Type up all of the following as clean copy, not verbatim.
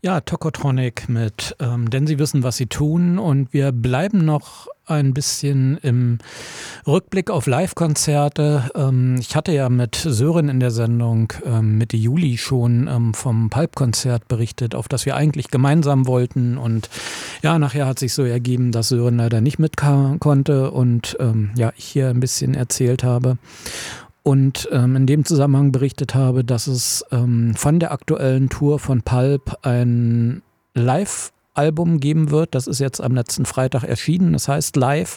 Ja, Tokotronic mit Denn sie wissen, was sie tun. Und wir bleiben noch ein bisschen im Rückblick auf Live-Konzerte. Ich hatte ja mit Sören in der Sendung Mitte Juli schon vom Pulp-Konzert berichtet, auf das wir eigentlich gemeinsam wollten. Und ja, nachher hat sich so ergeben, dass Sören leider nicht mit konnte und ich hier ein bisschen erzählt habe. Und in dem Zusammenhang berichtet habe, dass es von der aktuellen Tour von Pulp ein Live-Album geben wird. Das ist jetzt am letzten Freitag erschienen. Das heißt Live.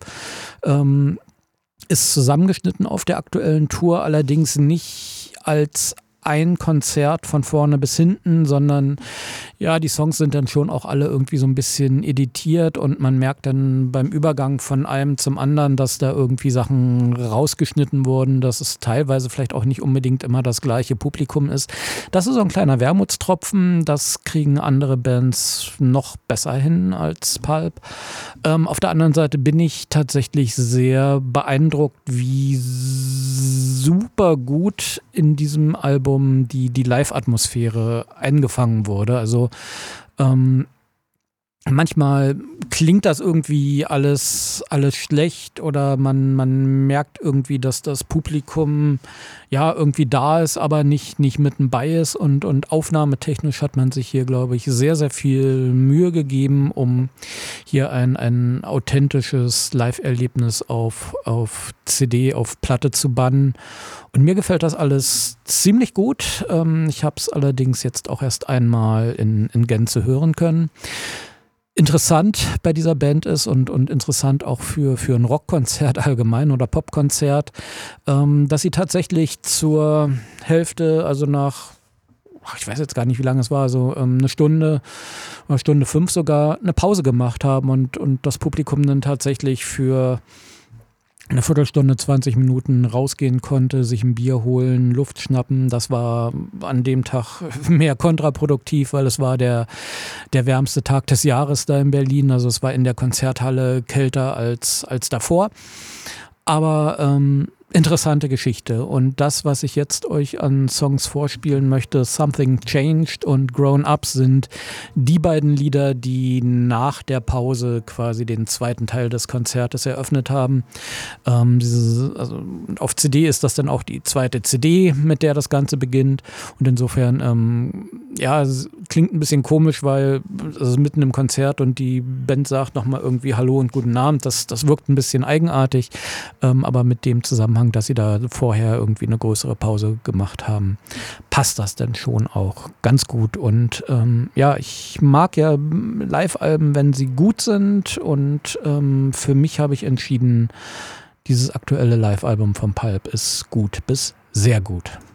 Ist zusammengeschnitten auf der aktuellen Tour, allerdings nicht als ein Konzert von vorne bis hinten, sondern ja, die Songs sind dann schon auch alle irgendwie so ein bisschen editiert und man merkt dann beim Übergang von einem zum anderen, dass da irgendwie Sachen rausgeschnitten wurden, dass es teilweise vielleicht auch nicht unbedingt immer das gleiche Publikum ist. Das ist so ein kleiner Wermutstropfen, das kriegen andere Bands noch besser hin als Pulp. Auf der anderen Seite bin ich tatsächlich sehr beeindruckt, wie super gut in diesem Album die Live-Atmosphäre eingefangen wurde. Also manchmal klingt das irgendwie alles schlecht oder man merkt irgendwie, dass das Publikum ja irgendwie da ist, aber nicht mitten bei ist und aufnahmetechnisch hat man sich hier, glaube ich, sehr, sehr viel Mühe gegeben, um hier ein authentisches Live-Erlebnis auf CD, auf Platte zu bannen. Und mir gefällt das alles ziemlich gut. Ich habe es allerdings jetzt auch erst einmal in Gänze hören können. Interessant bei dieser Band ist und interessant auch für ein Rockkonzert allgemein oder Popkonzert, dass sie tatsächlich zur Hälfte, also nach, ich weiß jetzt gar nicht, wie lange es war, so eine Stunde oder Stunde 5 sogar, eine Pause gemacht haben und das Publikum dann tatsächlich für eine Viertelstunde, 20 Minuten rausgehen konnte, sich ein Bier holen, Luft schnappen. Das war an dem Tag mehr kontraproduktiv, weil es war der wärmste Tag des Jahres da in Berlin. Also es war in der Konzerthalle kälter als davor. Aber interessante Geschichte. Und das, was ich jetzt euch an Songs vorspielen möchte, Something Changed und Grown Up, sind die beiden Lieder, die nach der Pause quasi den zweiten Teil des Konzertes eröffnet haben. Also auf CD ist das dann auch die zweite CD, mit der das Ganze beginnt. Und insofern, es klingt ein bisschen komisch, weil es ist mitten im Konzert und die Band sagt nochmal irgendwie Hallo und guten Abend. Das wirkt ein bisschen eigenartig, aber mit dem Zusammenhang, dass sie da vorher irgendwie eine größere Pause gemacht haben, passt das dann schon auch ganz gut. Und ich mag ja Live-Alben, wenn sie gut sind und für mich habe ich entschieden, dieses aktuelle Live-Album von Pulp ist gut bis sehr gut.